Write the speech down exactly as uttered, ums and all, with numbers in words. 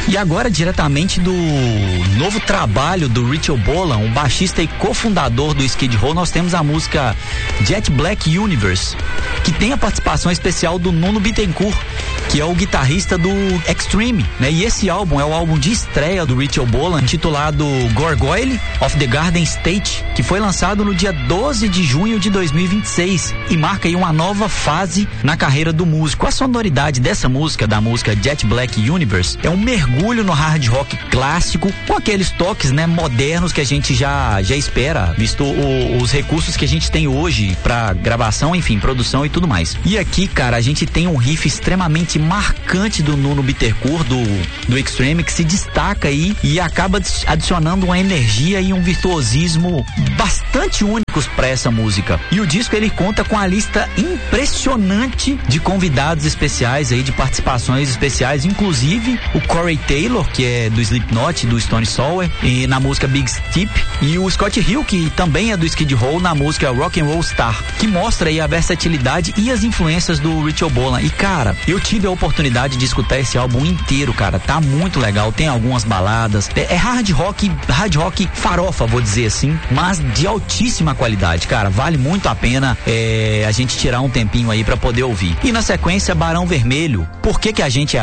E agora, diretamente do novo trabalho do Richie Bolan, o baixista e cofundador do Skid Row, nós temos a música Jet Black Universe, que tem a participação especial do Nuno Bittencourt, que é o guitarrista do Extreme, né? E esse álbum é o álbum de estreia do Richie Bolan, intitulado Gargoyle of the Garden State, que foi lançado no dia doze de junho de dois mil e vinte e seis e marca aí uma nova fase na carreira do músico. A sonoridade dessa música, da música Jet Black Universe, é um mergulho no hard rock clássico, com aqueles toques, né, modernos que a gente já, já espera, visto o, os recursos que a gente tem hoje pra gravação, enfim, produção e tudo mais. E aqui, cara, a gente tem um riff extremamente marcante do Nuno Bittencourt, do, do Extreme, que se destaca aí e acaba adicionando uma energia e um virtuosismo bastante únicos para essa música. E o disco, ele conta com a lista impressionante de convidados especiais aí, de participações especiais, inclusive o Corey Taylor, que é do Slipknot, do Stone Sour, e na música Big Steep, e o Scott Hill, que também é do Skid Row, na música Rock and Roll Star, que mostra aí a versatilidade e as influências do Richie Bolan. E cara, eu tive a oportunidade de escutar esse álbum inteiro, cara, tá muito legal, tem algumas baladas, é hard rock, hard rock farofa, vou dizer assim, mas de altíssima qualidade, cara, vale muito a pena é, a gente tirar um tempinho aí pra poder ouvir. E na sequência, Barão Vermelho. Por que que a gente é